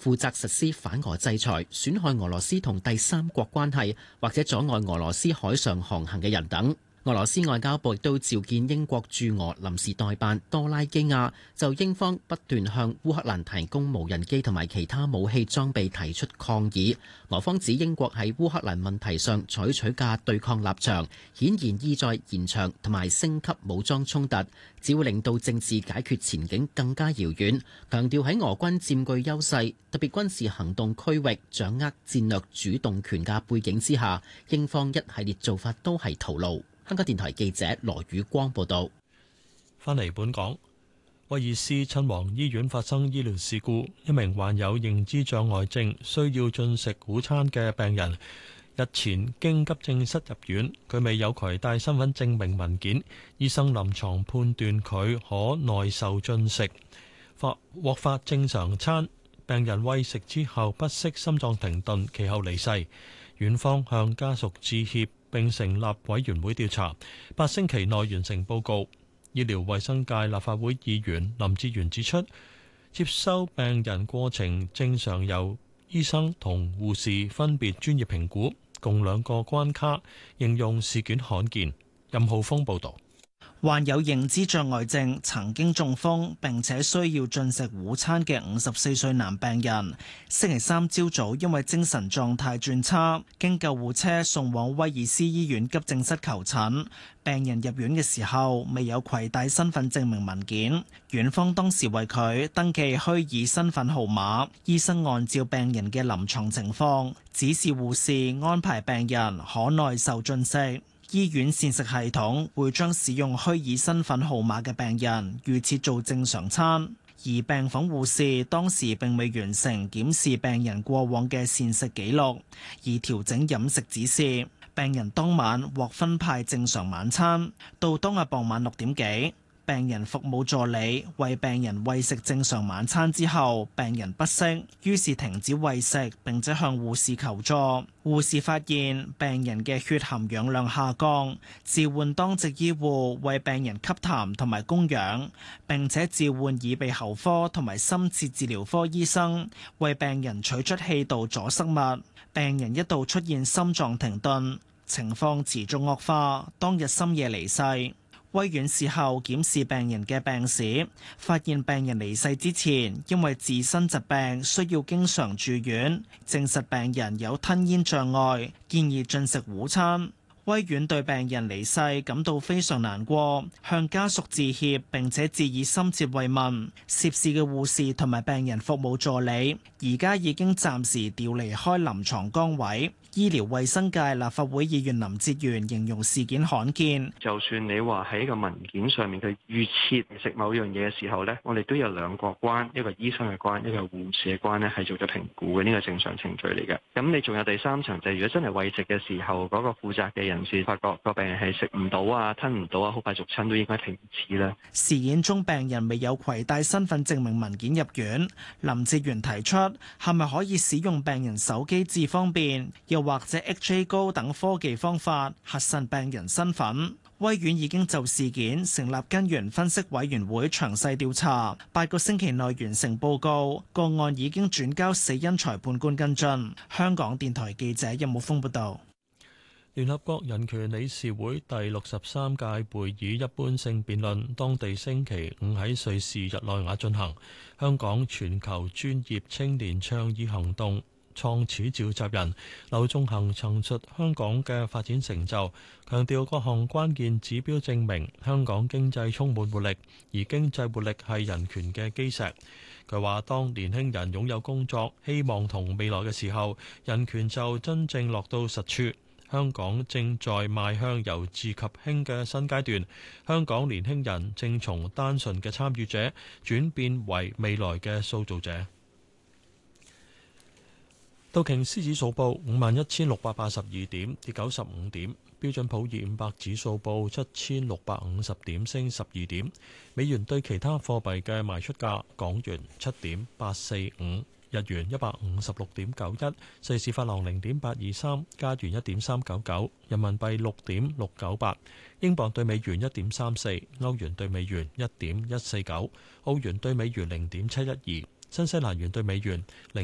負責實施反俄制裁、損害俄羅斯同第三國關係或者阻礙俄羅斯海上航行嘅人等。俄羅斯外交部亦都召見英國駐俄臨時代辦多拉基亞，就英方不斷向烏克蘭提供無人機同埋其他武器裝備提出抗議。俄方指英國喺烏克蘭問題上採取嘅對抗立場，顯然意在延長同埋升級武裝衝突，只會令到政治解決前景更加遙遠。強調喺俄軍佔據優勢，特別軍事行動區域掌握戰略主動權嘅背景之下，英方一系列做法都係徒勞。香港電台記者羅宇光報道。 返嚟本港，威爾斯親王醫院發生醫療事故，一名患有認知障礙症需要進食午餐嘅病人，日前經急症室入院，佢未有攜帶身份證明文件，醫生臨床判斷佢可耐受進食，獲發正常餐。病人餵食之後不適心臟停頓，其後離世。院方向家屬致歉，並成立委員會調查，8星期內完成報告。醫療衛生界立法會議員林志源指出，接收病人過程正常由醫生同護士分別專業評估，共2個關卡，形容事件罕見。任浩峰報導。 患有認知障礙症、曾經中風並且需要進食午餐嘅54歲男病人，星期三朝早因為精神狀態轉差，經救護車送往威爾斯醫院急症室求診。病人入院嘅時候未有攜帶身份證明文件，院方當時為佢登記虛擬身份號碼。醫生按照病人嘅臨床情況，指示護士安排病人可耐受進食。醫院膳食系統會將使用虛擬身份號碼嘅病人預設做正常餐，而病房護士當時並未完成檢視病人過往嘅膳食記錄，而調整飲食指示。病人當晚獲分派正常晚餐，到當日傍晚6點幾，病人服務助理為病人餵食正常晚餐之後，病人不適，於是停止餵食並且向護士求助。護士發現病人嘅血含氧量下降，召喚當值醫護為病人吸痰同埋供氧，並且召喚耳鼻喉科同埋深切治療科醫生為病人取出氣道阻塞物。病人一度出現心臟停頓，情況持續惡化，當日深夜離世。威院事後檢視病人嘅病史，發現病人離世之前因為自身疾病需要經常住院，證實病人有吞咽障礙，建議進食午餐。威院對病人離世感到非常難過，向家屬致歉，並且致以深切慰問。涉事嘅護士同埋病人服務助理而家已經暫時調離開臨床崗位。醫療衛生界立法會議員林哲玄形容事件罕見。 就算你話喺個文件上面佢預設食某樣嘢嘅時候呢，我哋都有2個關，一個醫生嘅關，一個護士嘅關呢係做咗評估嘅，呢個正常程序嚟嘅。咁你仲有第3層，就係如果真係餵食嘅時候，嗰個負責嘅人士發覺個病人係食唔到啊、吞唔到啊，好快續餐都應該停止啦。 事件中病人未有攜帶身份證明文件入院，林哲玄提出係咪可以使用病人手機智方便，又或者 HA 高等科技方法核實病人身份。威院已經就事件成立根源分析委員會詳細調查，8個星期內完成報告，個案已經轉交死因裁判官跟進。香港電台記者任武峰報道。 聯合國人權理事會第63屆會議一般性辯論，當地星期5喺瑞士日內瓦進行。香港全球專業青年倡議行動創始召集人劉仲恒陳述香港嘅發展成就，強調各項關鍵指標證明香港經濟充滿活力，而經濟活力係人權嘅基石。佢話：當年輕人擁有工作、希望同未來嘅時候，人權就真正落到實處。香港正在邁向由治及興嘅新階段，香港年輕人正從單純嘅參與者轉變為未來嘅塑造者。道瓊斯指數報51,682點，跌95點；標準普爾500指數報7,650點，升12點。美元對其他貨幣嘅賣出價：港元7.845，日元156.91，瑞士法郎0.823，加元1.399，人民幣6.698，英鎊對美元1.34，歐元對美元1.149，澳元對美元0.712，新西蘭元對美元